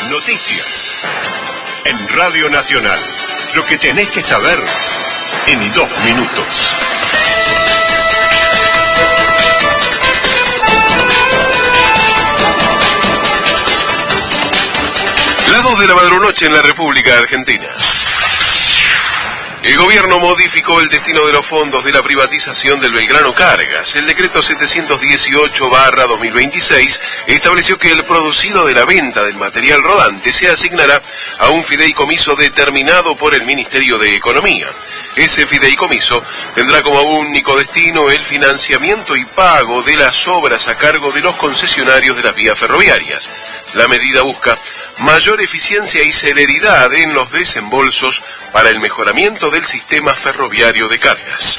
Noticias. En Radio Nacional. Lo que tenés que saber en 2 minutos. Las 2 de la madrunoche en la República Argentina. El gobierno modificó el destino de los fondos de la privatización del Belgrano Cargas. El decreto 718/2026 estableció que el producido de la venta del material rodante se asignará a un fideicomiso determinado por el Ministerio de Economía. Ese fideicomiso tendrá como único destino el financiamiento y pago de las obras a cargo de los concesionarios de las vías ferroviarias. La medida busca mayor eficiencia y celeridad en los desembolsos para el mejoramiento del sistema ferroviario de cargas.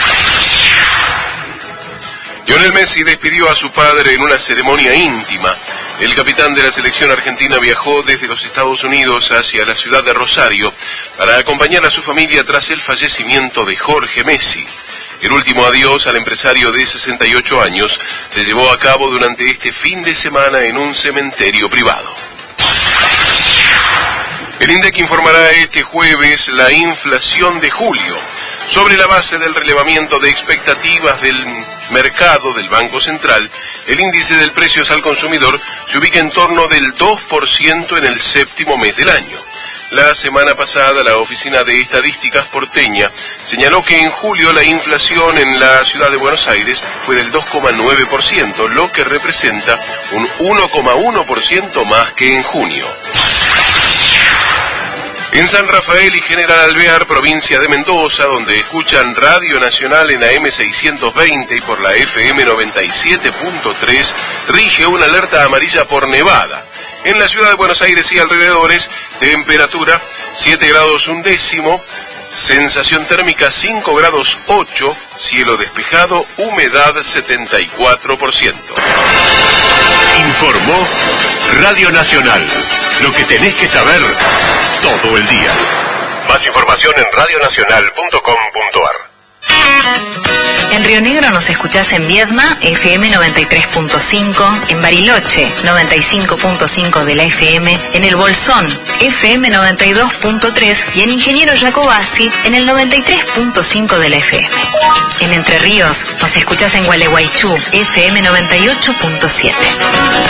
Lionel Messi despidió a su padre en una ceremonia íntima. El capitán de la selección argentina viajó desde los Estados Unidos hacia la ciudad de Rosario para acompañar a su familia tras el fallecimiento de Jorge Messi. El último adiós al empresario de 68 años se llevó a cabo durante este fin de semana en un cementerio privado. El INDEC informará este jueves la inflación de julio. Sobre la base del relevamiento de expectativas del mercado del Banco Central, el índice de precios al consumidor se ubica en torno del 2% en el séptimo mes del año. La semana pasada, la Oficina de Estadísticas porteña señaló que en julio la inflación en la ciudad de Buenos Aires fue del 2,9%, lo que representa un 1,1% más que en junio. En San Rafael y General Alvear, provincia de Mendoza, donde escuchan Radio Nacional en AM 620 y por la FM 97.3, rige una alerta amarilla por nevada. En la ciudad de Buenos Aires y alrededores, temperatura 7 grados 1 sensación térmica 5 grados 8, cielo despejado, humedad 74%. Informó Radio Nacional. Lo que tenés que saber todo el día. Más información en radionacional.com.ar. En Río Negro nos escuchás en Viedma, FM 93.5, en Bariloche, 95.5 de la FM, en El Bolsón, FM 92.3 y en Ingeniero Jacobasi, en el 93.5 de la FM. En Entre Ríos nos escuchás en Gualeguaychú, FM 98.7.